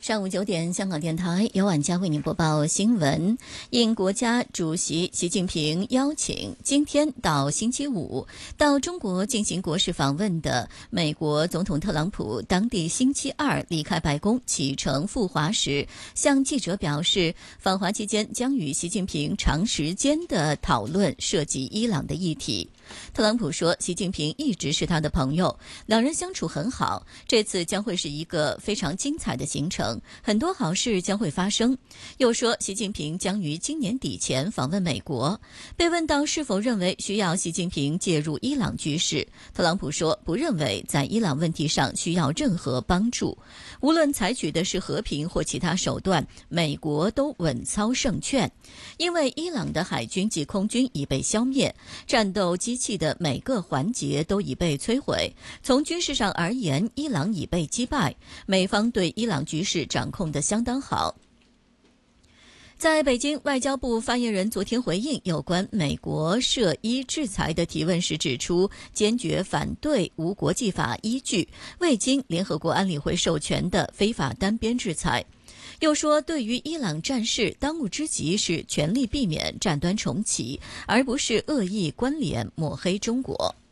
上午9点，香港电台由晚佳为您播报新闻。应国家主席习近平邀请，今天到星期五到中国进行国事访问的美国总统特朗普，当地星期二离开白宫启程赴华时，向记者表示，访华期间将与习近平长时间的讨论涉及伊朗的议题。特朗普说，习近平一直是他的朋友，两人相处很好，这次将会是一个非常精彩的行程，很多好事将会发生。又说，习近平将于今年底前访问美国。被问到是否认为需要习近平介入伊朗局势，特朗普说，不认为在伊朗问题上需要任何帮助，无论采取的是和平或其他手段，美国都稳操胜券。因为伊朗的海军及空军已被消灭，战斗机器的每个环节都已被摧毁，从军事上而言，伊朗已被击败，美方对伊朗局势掌控得相当好。在北京，外交部发言人昨天回应有关美国涉伊制裁的提问时指出，坚决反对无国际法依据、未经联合国安理会授权的非法单边制裁。又说，对于伊朗战事，当务之急是全力避免战端重启，而不是恶意关联抹黑中国。